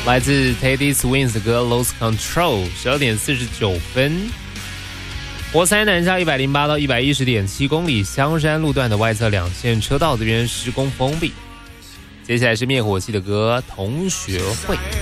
来自 Teddy Swims 的歌 Lose Control。 12点49分，活塞南下108到110.7公里，香山路段的外侧2线车道这边施工封闭。接下来是灭火器的歌同学会。